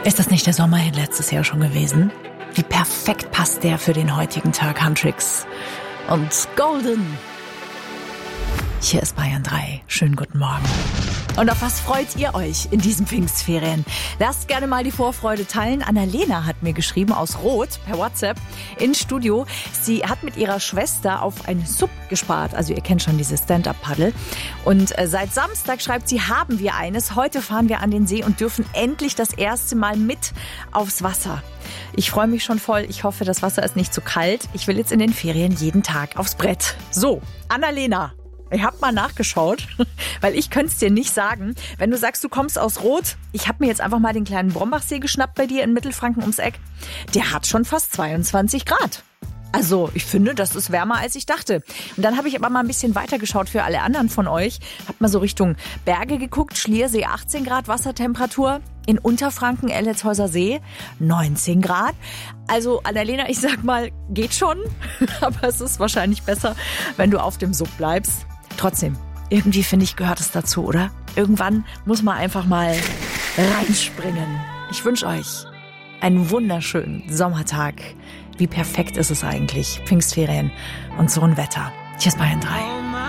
Ist das nicht der Sommerhit letztes Jahr schon gewesen? Wie perfekt passt der für den heutigen Tag, Huntrix und Golden. Hier ist Bayern 3. Schönen guten Morgen. Und auf was freut ihr euch in diesen Pfingstferien? Lasst gerne mal die Vorfreude teilen. Annalena hat mir geschrieben aus Roth per WhatsApp ins Studio. Sie hat mit ihrer Schwester auf ein Sub gespart. Also ihr kennt schon dieses Stand-Up-Paddle. Und seit Samstag, schreibt sie, haben wir eines. Heute fahren wir an den See und dürfen endlich das erste Mal mit aufs Wasser. Ich freue mich schon voll. Ich hoffe, das Wasser ist nicht zu kalt. Ich will jetzt in den Ferien jeden Tag aufs Brett. So, Annalena. Ich habe mal nachgeschaut, weil ich könnte es dir nicht sagen. Wenn du sagst, du kommst aus Roth, ich habe mir jetzt einfach mal den kleinen Brombachsee geschnappt bei dir in Mittelfranken ums Eck. Der hat schon fast 22 Grad. Also ich finde, das ist wärmer, als ich dachte. Und dann habe ich aber mal ein bisschen weitergeschaut für alle anderen von euch. Hab mal so Richtung Berge geguckt. Schliersee 18 Grad Wassertemperatur. In Unterfranken, Elletshäuser See 19 Grad. Also Annalena, ich sag mal, geht schon. Aber es ist wahrscheinlich besser, wenn du auf dem Sub bleibst. Trotzdem, irgendwie finde ich, gehört es dazu, oder? Irgendwann muss man einfach mal reinspringen. Ich wünsche euch einen wunderschönen Sommertag. Wie perfekt ist es eigentlich? Pfingstferien und so ein Wetter. Hier ist Bayern 3.